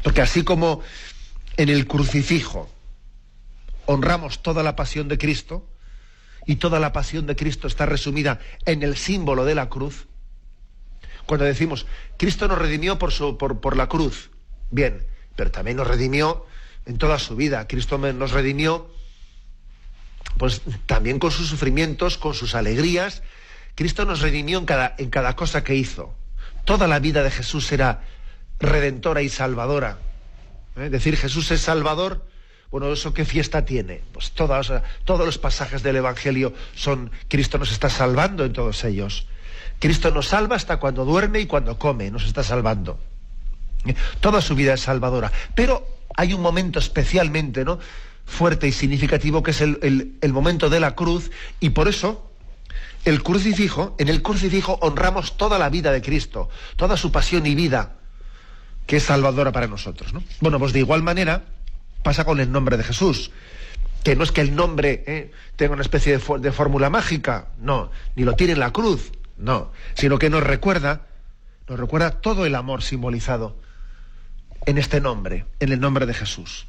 Porque así como en el crucifijo honramos toda la pasión de Cristo, y toda la pasión de Cristo está resumida en el símbolo de la cruz, cuando decimos, Cristo nos redimió por la cruz, bien, pero también nos redimió en toda su vida. Cristo nos redimió pues también con sus sufrimientos, con sus alegrías. Cristo nos redimió en cada cosa que hizo. Toda la vida de Jesús era redentora y salvadora. Decir Jesús es Salvador, bueno, ¿eso qué fiesta tiene? Pues todos los pasajes del Evangelio son Cristo nos está salvando en todos ellos. Cristo nos salva hasta cuando duerme y cuando come, nos está salvando. Toda su vida es salvadora. Pero hay un momento especialmente, ¿no?, fuerte y significativo, que es el momento de la cruz, y por eso en el crucifijo honramos toda la vida de Cristo, toda su pasión y vida, que es salvadora para nosotros, ¿no? Bueno, pues de igual manera pasa con el nombre de Jesús, que no es que el nombre tenga una especie de fórmula mágica, no, ni lo tiene en la cruz, no, sino que nos recuerda todo el amor simbolizado en este nombre, en el nombre de Jesús.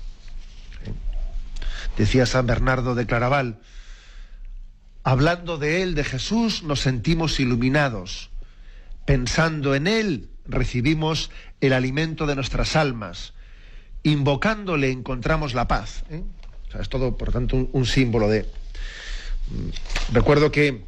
Decía San Bernardo de Claraval, hablando de él, de Jesús, nos sentimos iluminados. Pensando en él, recibimos el alimento de nuestras almas. Invocándole encontramos la paz. O sea, es todo, por tanto, un símbolo de... Recuerdo que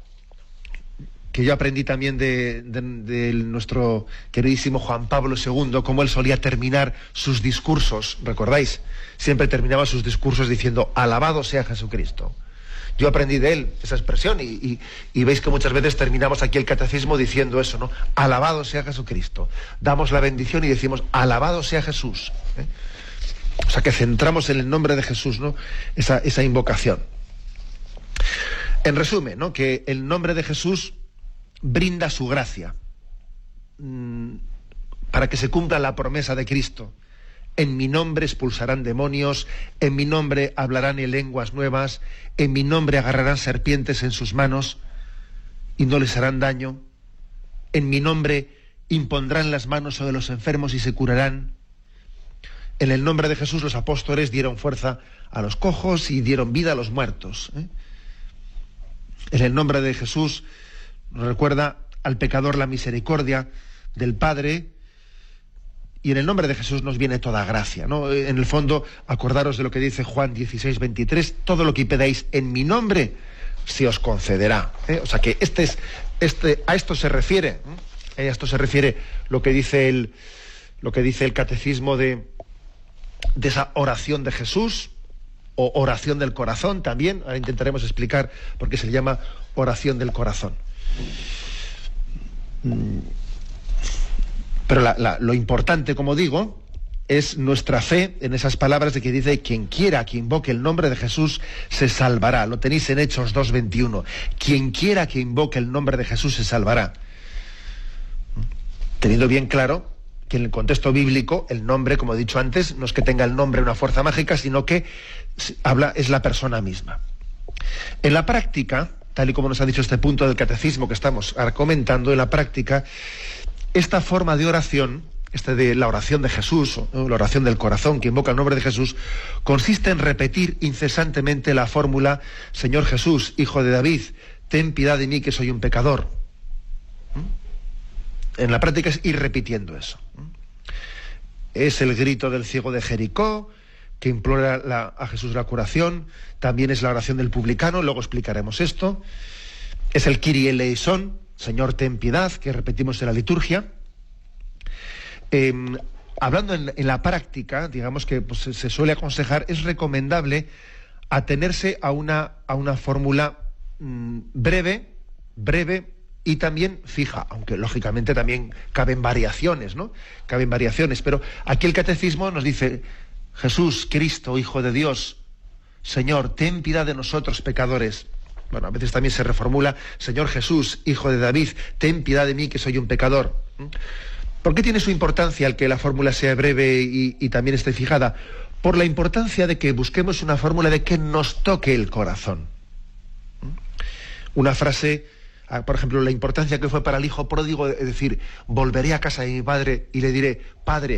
yo aprendí también de nuestro queridísimo Juan Pablo II, cómo él solía terminar sus discursos, ¿recordáis? Siempre terminaba sus discursos diciendo, alabado sea Jesucristo. Yo aprendí de él esa expresión y veis que muchas veces terminamos aquí el catecismo diciendo eso, ¿no? Alabado sea Jesucristo. Damos la bendición y decimos, alabado sea Jesús. O sea, que centramos en el nombre de Jesús, ¿no?, esa invocación. En resumen, ¿no?, que el nombre de Jesús brinda su gracia para que se cumpla la promesa de Cristo. En mi nombre expulsarán demonios, en mi nombre hablarán en lenguas nuevas, en mi nombre agarrarán serpientes en sus manos y no les harán daño, en mi nombre impondrán las manos sobre los enfermos y se curarán. En el nombre de Jesús los apóstoles dieron fuerza a los cojos y dieron vida a los muertos. En el nombre de Jesús nos recuerda al pecador la misericordia del Padre, y en el nombre de Jesús nos viene toda gracia, ¿no? En el fondo, acordaros de lo que dice Juan 16:23, todo lo que pidáis en mi nombre se os concederá. O sea que a esto se refiere, lo que dice el catecismo de esa oración de Jesús, o oración del corazón también. Ahora intentaremos explicar por qué se le llama oración del corazón. Pero lo importante, como digo, es nuestra fe en esas palabras de que dice, quien quiera que invoque el nombre de Jesús se salvará. Lo tenéis en Hechos 2:21. Quien quiera que invoque el nombre de Jesús se salvará. Teniendo bien claro que en el contexto bíblico el nombre, como he dicho antes, no es que tenga el nombre una fuerza mágica, sino que es la persona misma. En la práctica, tal y como nos ha dicho este punto del catecismo que estamos ahora comentando, en la práctica, esta forma de oración, de la oración de Jesús, ¿no?, la oración del corazón que invoca el nombre de Jesús, consiste en repetir incesantemente la fórmula, Señor Jesús, Hijo de David, ten piedad de mí que soy un pecador. En la práctica es ir repitiendo eso. Es el grito del ciego de Jericó, que implora a Jesús la curación. También es la oración del publicano, luego explicaremos esto. Es el Kyrie eleison, Señor ten piedad, que repetimos en la liturgia. Hablando en la práctica, digamos que pues, se suele aconsejar, es recomendable atenerse a una fórmula breve y también fija, aunque lógicamente también caben variaciones, ¿no? Caben variaciones, pero aquí el catecismo nos dice, Jesús, Cristo, Hijo de Dios, Señor, ten piedad de nosotros pecadores. Bueno, a veces también se reformula, Señor Jesús, Hijo de David, ten piedad de mí que soy un pecador. ¿Por qué tiene su importancia el que la fórmula sea breve y también esté fijada? Por la importancia de que busquemos una fórmula de que nos toque el corazón. Una frase, por ejemplo, la importancia que fue para el hijo pródigo, es decir, volveré a casa de mi padre y le diré, Padre,